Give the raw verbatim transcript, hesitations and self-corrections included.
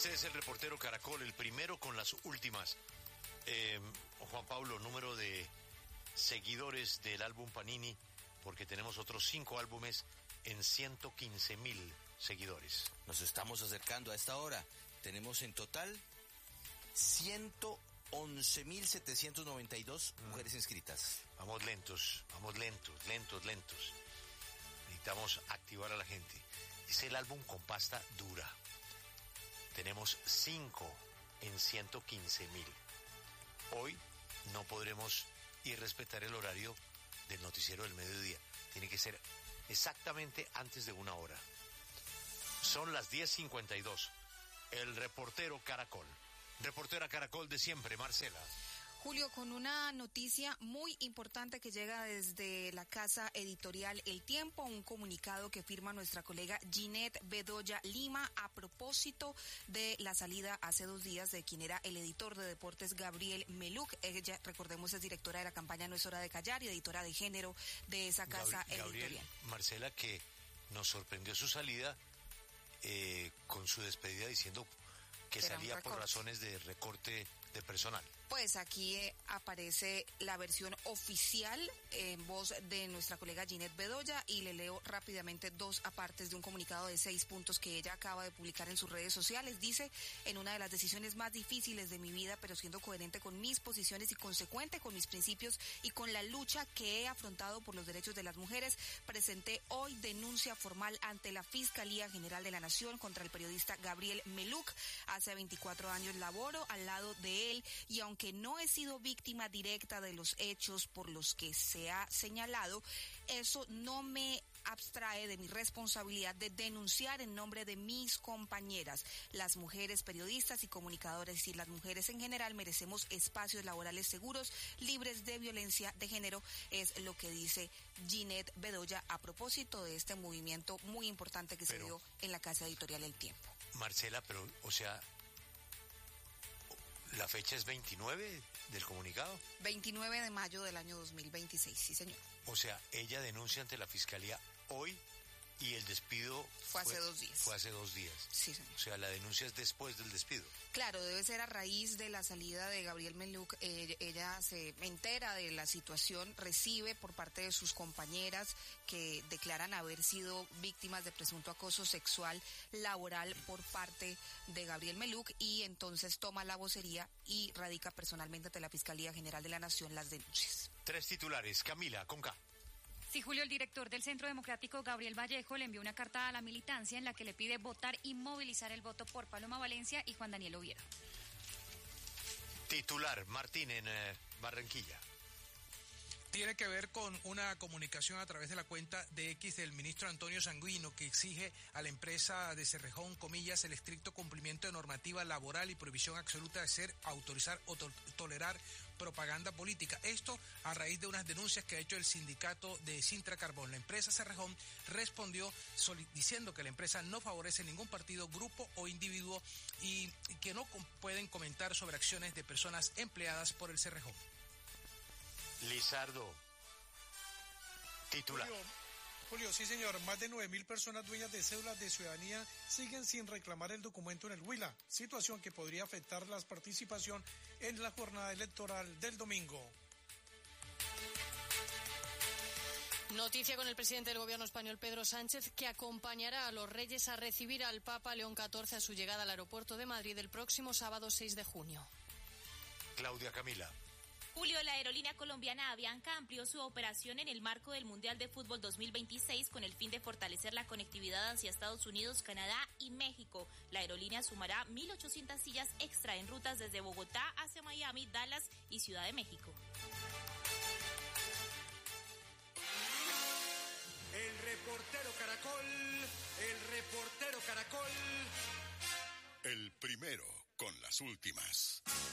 Este es el reportero Caracol, el primero con las últimas. Eh, Juan Pablo, número de seguidores del álbum Panini, porque tenemos otros cinco álbumes en ciento quince mil seguidores. Nos estamos acercando a esta hora. Tenemos en total ciento once mil setecientos noventa y dos mm. mujeres inscritas. Vamos lentos, vamos lentos, lentos, lentos. Necesitamos activar a la gente. Es el álbum con pasta dura. Tenemos cinco en ciento quince mil. Hoy no podremos ir a respetar el horario del noticiero del mediodía. Tiene que ser exactamente antes de una hora. Son las diez cincuenta y dos. El reportero Caracol. Reportera Caracol de siempre, Marcela. Julio, con una noticia muy importante que llega desde la casa editorial El Tiempo, un comunicado que firma nuestra colega Ginette Bedoya Lima a propósito de la salida hace dos días de quien era el editor de deportes Gabriel Meluk. Ella, recordemos, es directora de la campaña No es hora de callar y editora de género de esa casa Gabriel, editorial. Marcela, que nos sorprendió su salida eh, con su despedida diciendo que Era salía por razones de recorte de personal. Pues aquí eh, aparece la versión oficial en voz de nuestra colega Ginette Bedoya y le leo rápidamente dos apartes de un comunicado de seis puntos que ella acaba de publicar en sus redes sociales. Dice: en una de las decisiones más difíciles de mi vida, pero siendo coherente con mis posiciones y consecuente con mis principios y con la lucha que he afrontado por los derechos de las mujeres, presenté hoy denuncia formal ante la Fiscalía General de la Nación contra el periodista Gabriel Meluk. Hace veinticuatro años laboro al lado de él y aunque que no he sido víctima directa de los hechos por los que se ha señalado, eso no me abstrae de mi responsabilidad de denunciar en nombre de mis compañeras. Las mujeres periodistas y comunicadores y las mujeres en general merecemos espacios laborales seguros, libres de violencia de género, es lo que dice Ginette Bedoya a propósito de este movimiento muy importante que pero, se dio en la casa editorial El Tiempo. Marcela, pero, o sea, ¿la fecha es veintinueve del comunicado? veintinueve de mayo del año dos mil veintiséis, sí señor. O sea, ella denuncia ante la Fiscalía hoy y el despido fue, fue hace dos días. Fue hace dos días. Sí, señor. O sea, la denuncia es después del despido. Claro, debe ser a raíz de la salida de Gabriel Meluk. Eh, ella se entera de la situación, recibe por parte de sus compañeras que declaran haber sido víctimas de presunto acoso sexual laboral por parte de Gabriel Meluk y entonces toma la vocería y radica personalmente ante la Fiscalía General de la Nación las denuncias. Tres titulares. Camila, con K. Sí, Julio, el director del Centro Democrático, Gabriel Vallejo, le envió una carta a la militancia en la que le pide votar y movilizar el voto por Paloma Valencia y Juan Daniel Oviedo. Titular, Martín, en eh, Barranquilla. Tiene que ver con una comunicación a través de la cuenta de X del ministro Antonio Sanguino, que exige a la empresa de Cerrejón, comillas, el estricto cumplimiento de normativa laboral y prohibición absoluta de hacer, autorizar o to- tolerar propaganda política. Esto a raíz de unas denuncias que ha hecho el sindicato de Sintra Carbón. La empresa Cerrejón respondió soli- diciendo que la empresa no favorece ningún partido, grupo o individuo y, y que no com- pueden comentar sobre acciones de personas empleadas por el Cerrejón. Lizardo, titular. Julio, Julio, sí señor, más de nueve mil personas dueñas de cédulas de ciudadanía siguen sin reclamar el documento en el Huila, situación que podría afectar la participación en la jornada electoral del domingo. Noticia con el presidente del gobierno español, Pedro Sánchez, que acompañará a los reyes a recibir al Papa León catorce a su llegada al aeropuerto de Madrid el próximo sábado seis de junio. Claudia Camila. Julio, la aerolínea colombiana Avianca amplió su operación en el marco del Mundial de Fútbol dos mil veintiséis con el fin de fortalecer la conectividad hacia Estados Unidos, Canadá y México. La aerolínea sumará mil ochocientas sillas extra en rutas desde Bogotá hacia Miami, Dallas y Ciudad de México. El reportero Caracol, el reportero Caracol. El primero con las últimas.